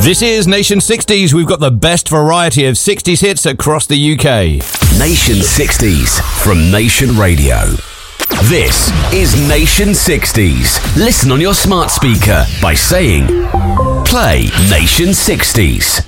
This is Nation 60s. We've got the best variety of 60s hits across the UK. Nation 60s from Nation Radio. This is Nation 60s. Listen on your smart speaker by saying, play Nation 60s.